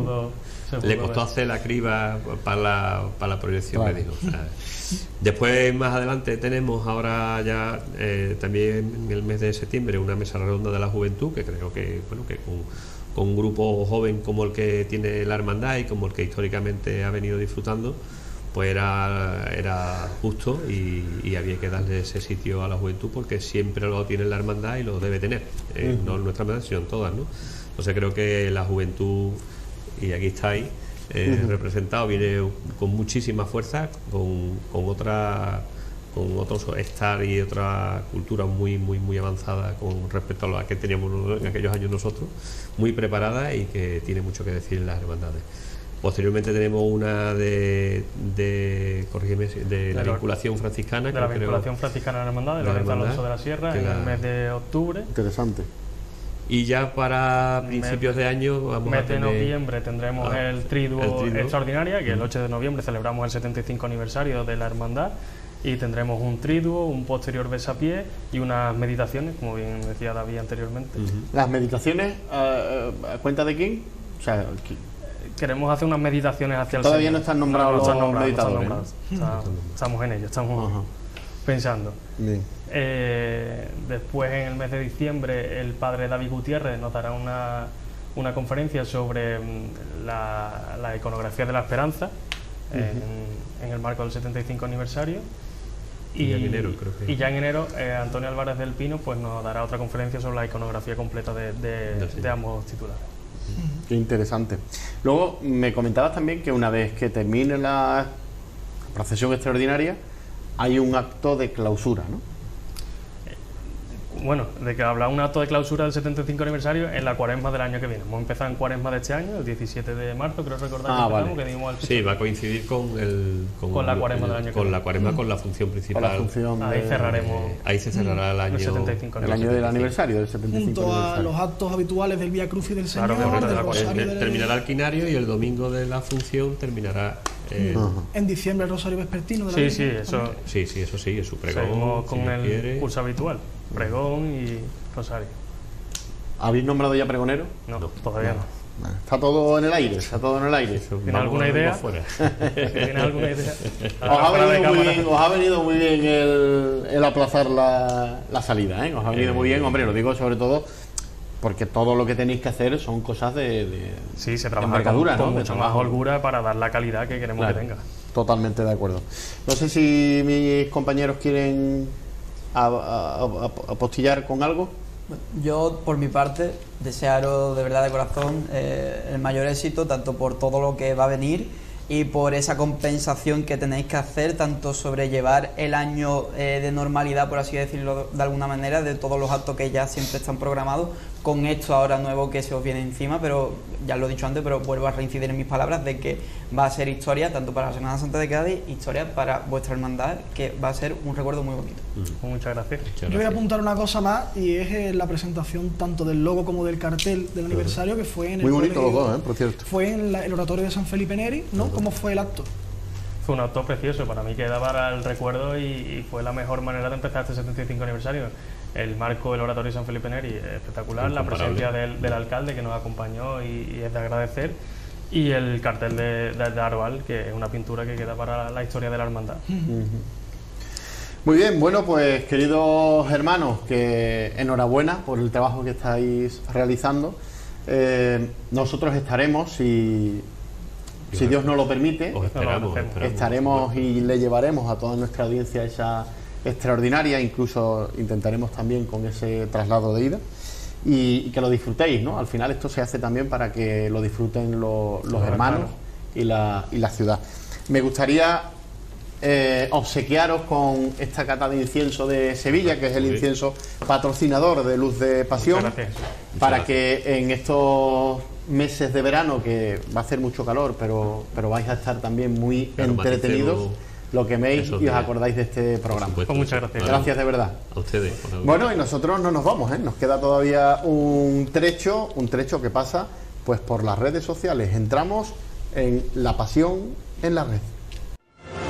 Le costó hacer la criba para la proyección, claro. Me dijo. Después, más adelante, tenemos ahora ya también en el mes de septiembre una mesa redonda de la juventud, que creo que, bueno, que con un grupo joven como el que tiene la hermandad y como el que históricamente ha venido disfrutando, pues era justo y había que darle ese sitio a la juventud, porque siempre lo tiene la hermandad y lo debe tener, no en nuestra hermandad sino en todas, ¿no? Entonces creo que la juventud, y aquí estáis representado, viene con muchísima fuerza, con otros estar y otra cultura muy avanzada con respecto a la que teníamos en aquellos años nosotros, muy preparada y que tiene mucho que decir en las hermandades. Posteriormente tenemos una de la vinculación franciscana. De la vinculación franciscana de la hermandad, de Lorenzo Alonso de la Sierra, en el mes de octubre. Interesante. Y ya para principios de año vamos a tener... mes de noviembre tendremos el triduo extraordinaria, que el 8 de noviembre celebramos el 75 aniversario de la hermandad, y tendremos un triduo, un posterior besapié y unas meditaciones, como bien decía David anteriormente. ¿Las meditaciones a cuenta de quién? O sea, queremos hacer unas meditaciones hacia el Todavía Señor. No están nombrados los meditadores. Estamos en ello, estamos pensando. Bien. Después, en el mes de diciembre, el padre David Gutiérrez nos dará una conferencia sobre la iconografía de la esperanza en el marco del 75 aniversario. Y ya en enero, creo que. Y ya en enero, Antonio Álvarez del Pino pues nos dará otra conferencia sobre la iconografía completa de ambos titulares. Qué interesante. Luego me comentabas también que una vez que termine la procesión extraordinaria hay un acto de clausura, ¿no? Bueno, de que habla un acto de clausura del 75 aniversario en la cuaresma del año que viene. Hemos empezado en cuaresma de este año, el 17 de marzo, creo recordar que dimos al sí, va a coincidir con la cuaresma del año que viene. Con la cuaresma, con la función principal. Ahí cerraremos. Ahí se cerrará el año 75 el año del aniversario del 75 junto aniversario. A los actos habituales del Vía Crucis del Señor, del Rosario terminará el quinario y el domingo de la función terminará en diciembre el Rosario Vespertino de la Virgen. Eso sí, es su pregón. Seguimos con el curso habitual, pregón y rosario. ¿Habéis nombrado ya pregonero? No, todavía no. Está todo en el aire, ¿Tienes alguna idea? ¿Tienes alguna idea? Os ha venido muy bien el aplazar la salida, ¿eh? Os ha venido muy bien, hombre, lo digo sobre todo porque todo lo que tenéis que hacer son cosas sí, se trabaja con mucha más holgura para dar la calidad que queremos que tenga. Totalmente de acuerdo. No sé si mis compañeros quieren apostillar con algo. Yo, por mi parte, desearos de verdad de corazón el mayor éxito, tanto por todo lo que va a venir y por esa compensación que tenéis que hacer, tanto sobrellevar el año de normalidad, por así decirlo de alguna manera, de todos los actos que ya siempre están programados, con esto ahora nuevo que se os viene encima, pero ya lo he dicho antes, pero vuelvo a reincidir en mis palabras de que va a ser historia, tanto para la Semana Santa de Cádiz, historia para vuestra hermandad, que va a ser un recuerdo muy bonito. Muchas gracias. Yo voy a apuntar una cosa más, y es la presentación tanto del logo como del cartel del aniversario, que fue en el... Muy bonito los dos, por cierto. Fue en el oratorio de San Felipe Neri, ¿no? ¿Cómo fue el acto? Fue un acto precioso, para mí queda para el recuerdo y fue la mejor manera de empezar este 75 aniversario. El marco del oratorio de San Felipe Neri es espectacular, la presencia del alcalde que nos acompañó y es de agradecer, y el cartel de Arbal, que es una pintura que queda para la historia de la hermandad. Muy bien, bueno, pues queridos hermanos, que enhorabuena por el trabajo que estáis realizando. Nosotros estaremos, si Dios nos lo permite, estaremos y le llevaremos a toda nuestra audiencia esa extraordinaria, incluso intentaremos también con ese traslado de ida y que lo disfrutéis, ¿no? Al final esto se hace también para que lo disfruten los hermanos y la ciudad. Me gustaría obsequiaros con esta cata de incienso de Sevilla, que es el incienso patrocinador de Luz de Pasión, para que en estos meses de verano, que va a hacer mucho calor, pero vais a estar también muy entretenidos, lo queméis y os acordáis de este programa. Pues muchas gracias. Gracias de verdad. A ustedes. Bueno, y nosotros no nos vamos, ¿eh? Nos queda todavía un trecho que pasa pues por las redes sociales. Entramos en La Pasión en la Red.